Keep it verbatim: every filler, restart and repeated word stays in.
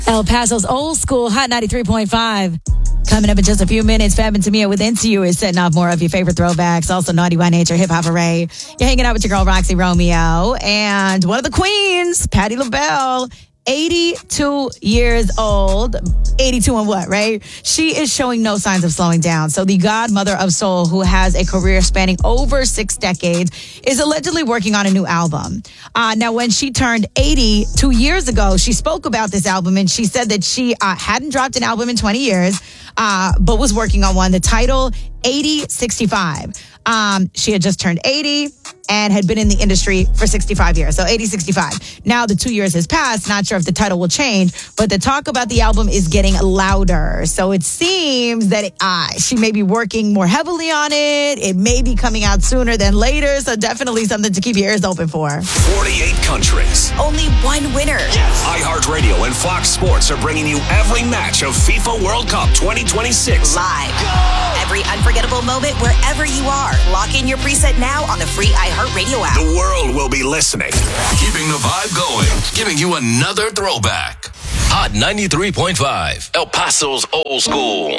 El Paso's old school Hot ninety-three point five. Coming up in just a few minutes, Fab and Tamia with Into You is setting off more of your favorite throwbacks. Also, Naughty by Nature, Hip Hop Array. You're hanging out with your girl, Roxy Romeo. And one of the queens, Patti LaBelle, eighty-two years old. eighty-two and what, right? She is showing no signs of slowing down. So the godmother of soul, who has a career spanning over six decades, is allegedly working on a new album. Uh, now, when she turned eighty two years ago, she spoke about this album and she said that she uh, hadn't dropped an album in twenty years, uh, but was working on one. The title, eighty sixty-five. Um, she had just turned eighty and had been in the industry for sixty-five years. So eighty sixty-five. Now the two years has passed. Not sure if the title will change, but the talk about the album is getting louder. So it seems that uh, she may be working more heavily on it. It may be coming out sooner than later. So definitely something to keep your ears open for. forty-eight countries. Only one winner. Yes. iHeartRadio and Fox Sports are bringing you every match of FIFA World Cup twenty twenty-six. Live. Go! Every unforgettable moment wherever you are. Lock in your preset now on the free iHeartRadio app. The world will be listening. Keeping the vibe going. Giving you another throwback. Hot ninety-three point five. El Paso's old school.